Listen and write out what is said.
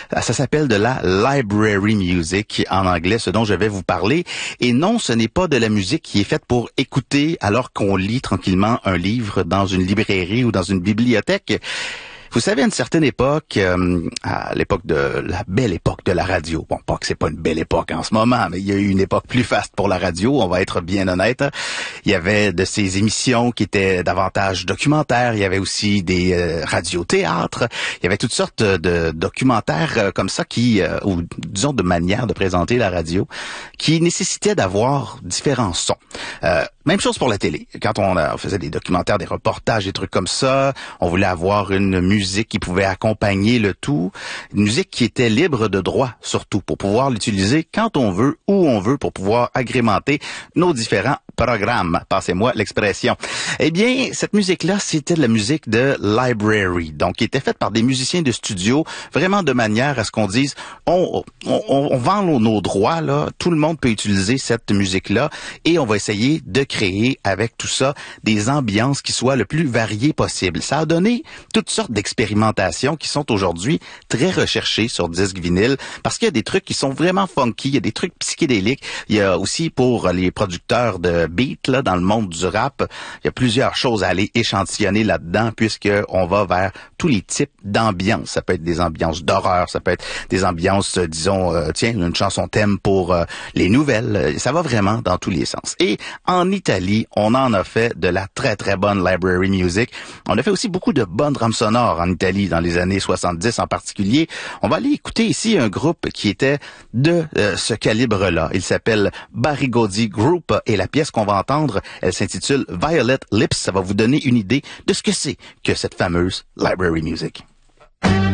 Ça s'appelle de la library music en anglais, ce dont je vais vous parler. Et non, ce n'est pas de la musique qui est faite pour écouter alors qu'on lit tranquillement un livre dans une librairie ou dans une bibliothèque. Vous savez, à une certaine époque, à l'époque de la belle époque de la radio, bon, pas que c'est pas une belle époque en ce moment, mais il y a eu une époque plus faste pour la radio, on va être bien honnête. Il y avait de ces émissions qui étaient davantage documentaires, il y avait aussi des radiothéâtres, il y avait toutes sortes de documentaires comme ça qui, ou disons de manière de présenter la radio, qui nécessitaient d'avoir différents sons. Même chose pour la télé. Quand on faisait des documentaires, des reportages, des trucs comme ça, on voulait avoir une musique qui pouvait accompagner le tout, une musique qui était libre de droit, surtout, pour pouvoir l'utiliser quand on veut, où on veut, pour pouvoir agrémenter nos différents programmes. Passez-moi l'expression. Eh bien, cette musique-là, c'était de la musique de library, donc qui était faite par des musiciens de studio, vraiment de manière à ce qu'on dise, on vend nos droits, là, tout le monde peut utiliser cette musique-là, et on va essayer de créer avec tout ça des ambiances qui soient le plus variées possible. Ça a donné toutes sortes d'expérimentations qui sont aujourd'hui très recherchées sur disque vinyle parce qu'il y a des trucs qui sont vraiment funky, il y a des trucs psychédéliques, il y a aussi pour les producteurs de beats là dans le monde du rap, il y a plusieurs choses à aller échantillonner là-dedans puisque on va vers tous les types d'ambiances. Ça peut être des ambiances d'horreur, ça peut être des ambiances disons tiens, une chanson thème pour les nouvelles, ça va vraiment dans tous les sens. Et en Italie, on en a fait de la très très bonne library music. On a fait aussi beaucoup de bonnes drames sonores en Italie dans les années 70 en particulier. On va aller écouter ici un groupe qui était de ce calibre-là. Il s'appelle Barigodi Group et la pièce qu'on va entendre, elle s'intitule Violet Lips. Ça va vous donner une idée de ce que c'est que cette fameuse library music.